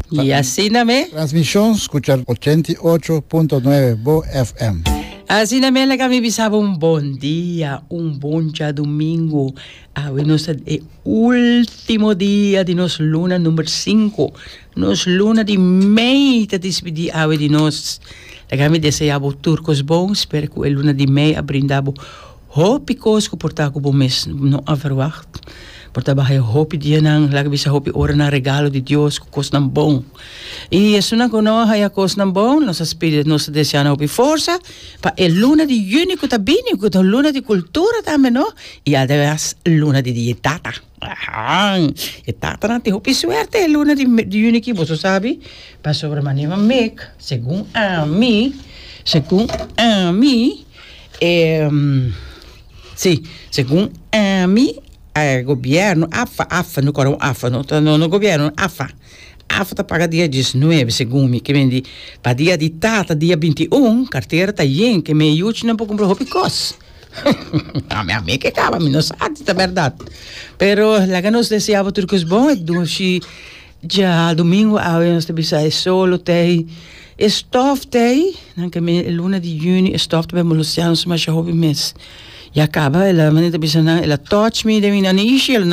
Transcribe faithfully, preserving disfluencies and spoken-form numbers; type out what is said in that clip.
Y así también. Transmisión, escuchar ochenta y ocho punto nueve Bo F M. Así también la que me visaba un buen día, un buen día domingo. Ah, bueno, es el último día de nos luna número cinco. Nos luna de mei, te despedi a de nos. La que me deseaba turcos bons, espero que el luna de mei a brindabo hopicos que portava bom mes não averwacht. Portava hij hopi dia nang, laga bisa hopi ora na regalo de Deus que cos nam bom. E isso na cono hij cos nam bom, nossa espírito nossa desejando hopi força pa el luna de junho que tá bem, que tá luna de cultura também, no? E además luna de dietata. Ah, dietata na te hopi suerte el luna de, de junho que você sabe, pa sobremanera mek, segundo a mim, segundo a mim, eh, Sì, secondo a mim, o governo, AFA, AFA, no corão AFA, no, no, no governo, AFA, AFA tá paga dia dezenove, segundo me, que vende, para dia de tata, dia vinte e um, carteira tá yen, que me ajude não para comprar roupa cos. A minha amiga que acaba, me não sabe, é verdade. Pero, lá que nós desejamos turcos bom, é doce, já domingo, a nós te bisa solo, tem, estof tem, que me, luna de junho, estof também, mas já não se mais roupa mês. E acaba, ela, manita bisa na, ela touch me, de mim, na nishi, ela